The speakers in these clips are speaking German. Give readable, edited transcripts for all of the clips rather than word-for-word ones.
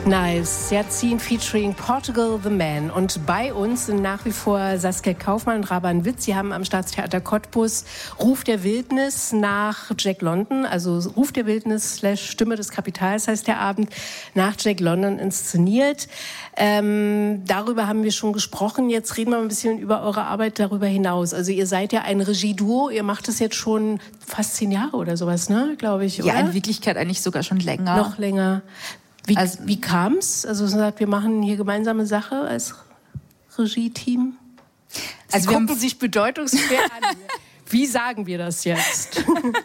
Nice. Yazin featuring Portugal the Man. Und bei uns sind nach wie vor Saskia Kaufmann und Raban Witt. Sie haben am Staatstheater Cottbus Ruf der Wildnis nach Jack London, also Ruf der Wildnis / Stimme des Kapitals heißt der Abend, nach Jack London inszeniert. Darüber haben wir schon gesprochen. Jetzt reden wir ein bisschen über eure Arbeit darüber hinaus. Also ihr seid ja ein Regieduo. Ihr macht das jetzt schon fast 10 Jahre oder sowas, ne? Glaube ich, oder? Ja, in Wirklichkeit eigentlich sogar schon länger. Noch länger. Wie kam es? Also es sagt, wir machen hier gemeinsame Sache als Regie-Team. Sie gucken sich bedeutungsschwer an. Wie sagen wir das jetzt?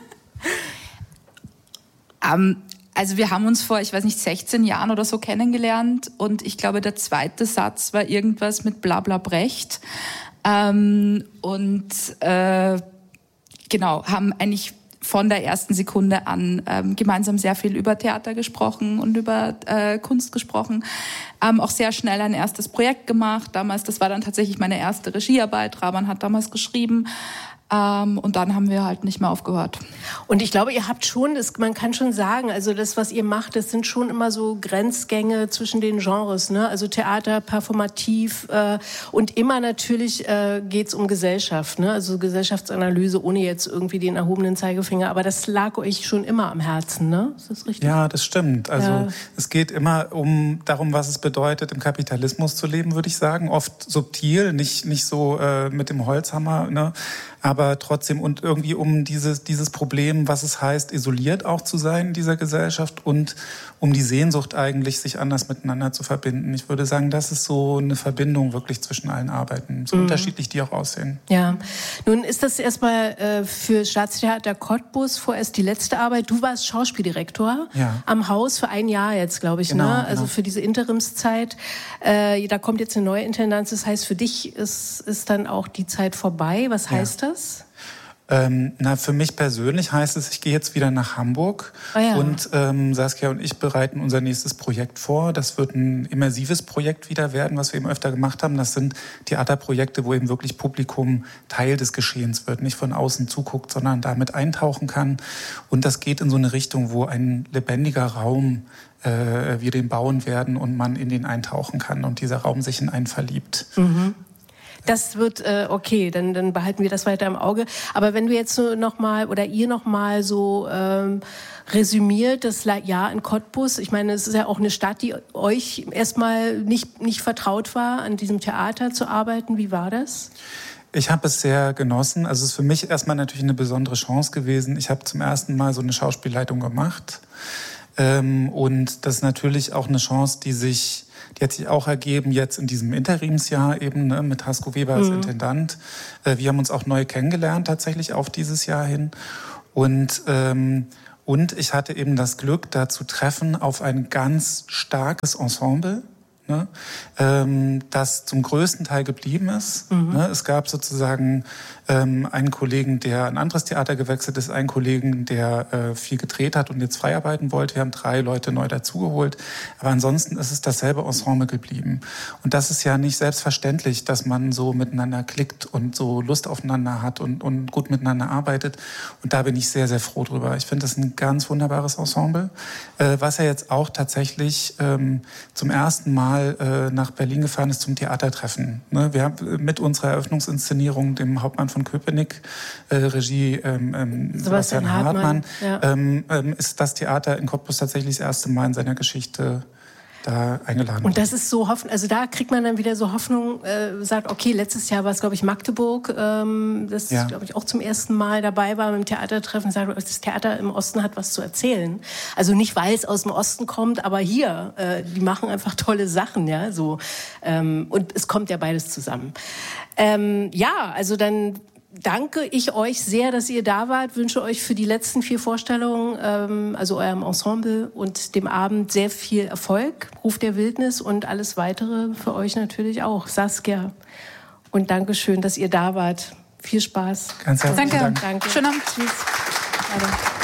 Also wir haben uns vor, 16 Jahren oder so kennengelernt und ich glaube, der zweite Satz war irgendwas mit Blabla Brecht. Genau, haben eigentlich von der ersten Sekunde an gemeinsam sehr viel über Theater gesprochen und über Kunst gesprochen. Auch sehr schnell ein erstes Projekt gemacht. Damals, das war dann tatsächlich meine erste Regiearbeit. Raban hat damals geschrieben. Und dann haben wir halt nicht mehr aufgehört. Und ich glaube, ihr habt schon, man kann schon sagen, also das, was ihr macht, das sind schon immer so Grenzgänge zwischen den Genres, ne? Also Theater, performativ und immer natürlich geht's um Gesellschaft, ne? Also Gesellschaftsanalyse, ohne jetzt irgendwie den erhobenen Zeigefinger. Aber das lag euch schon immer am Herzen, ne? Ist das richtig? Ja, das stimmt. Also es geht immer darum, was es bedeutet, im Kapitalismus zu leben, würde ich sagen. Oft subtil, nicht so mit dem Holzhammer, ne? Aber trotzdem und irgendwie um dieses Problem, was es heißt, isoliert auch zu sein in dieser Gesellschaft und um die Sehnsucht eigentlich, sich anders miteinander zu verbinden. Ich würde sagen, das ist so eine Verbindung wirklich zwischen allen Arbeiten, so unterschiedlich die auch aussehen. Ja, nun ist das erstmal für Staatstheater Cottbus vorerst die letzte Arbeit. Du warst Schauspieldirektor am Haus für 1 Jahr jetzt, glaube ich, genau, ne? Also für diese Interimszeit. Da kommt jetzt eine neue Intendanz. Das heißt, für dich ist dann auch die Zeit vorbei. Was heißt das? Für mich persönlich heißt es, ich gehe jetzt wieder nach Hamburg und Saskia und ich bereiten unser nächstes Projekt vor. Das wird ein immersives Projekt wieder werden, was wir eben öfter gemacht haben. Das sind Theaterprojekte, wo eben wirklich Publikum Teil des Geschehens wird, nicht von außen zuguckt, sondern damit eintauchen kann. Und das geht in so eine Richtung, wo ein lebendiger Raum wir den bauen werden und man in den eintauchen kann und dieser Raum sich in einen verliebt. Mhm. Das wird okay, dann behalten wir das weiter im Auge. Aber wenn du jetzt so nochmal oder ihr nochmal so resümiert das Jahr in Cottbus, ich meine, es ist ja auch eine Stadt, die euch erstmal nicht vertraut war, an diesem Theater zu arbeiten. Wie war das? Ich habe es sehr genossen. Also es ist für mich erstmal natürlich eine besondere Chance gewesen. Ich habe zum ersten Mal so eine Schauspielleitung gemacht. Und das ist natürlich auch eine Chance, die hat sich auch ergeben jetzt in diesem Interimsjahr eben, ne, mit Hasko Weber als Intendant. Wir haben uns auch neu kennengelernt tatsächlich auf dieses Jahr hin. Und ich hatte eben das Glück, da zu treffen auf ein ganz starkes Ensemble, ne, das zum größten Teil geblieben ist. Ne, es gab sozusagen einen Kollegen, der ein anderes Theater gewechselt ist, einen Kollegen, der viel gedreht hat und jetzt frei arbeiten wollte. Wir haben 3 Leute neu dazugeholt. Aber ansonsten ist es dasselbe Ensemble geblieben. Und das ist ja nicht selbstverständlich, dass man so miteinander klickt und so Lust aufeinander hat und gut miteinander arbeitet. Und da bin ich sehr, sehr froh drüber. Ich finde das ein ganz wunderbares Ensemble, was ja jetzt auch tatsächlich zum ersten Mal nach Berlin gefahren ist zum Theatertreffen. Ne? Wir haben mit unserer Eröffnungsinszenierung, dem Hauptmann von Köpenick, Regie Sebastian Hartmann, ist das Theater in Cottbus tatsächlich das erste Mal in seiner Geschichte da eingeladen. Und das ist so Hoffnung, also da kriegt man dann wieder so Hoffnung, sagt, okay, letztes Jahr war es, glaube ich, Magdeburg, das, glaube ich, auch zum ersten Mal dabei war mit dem Theatertreffen, sagt, das Theater im Osten hat was zu erzählen. Also nicht, weil es aus dem Osten kommt, aber hier, die machen einfach tolle Sachen, ja, so. Und es kommt ja beides zusammen. Also dann danke ich euch sehr, dass ihr da wart. Wünsche euch für die letzten 4 Vorstellungen, also eurem Ensemble und dem Abend sehr viel Erfolg. Ruf der Wildnis und alles Weitere für euch natürlich auch. Saskia. Und Dankeschön, dass ihr da wart. Viel Spaß. Ganz herzlichen Dank. Danke. Schönen Abend. Tschüss. Danke.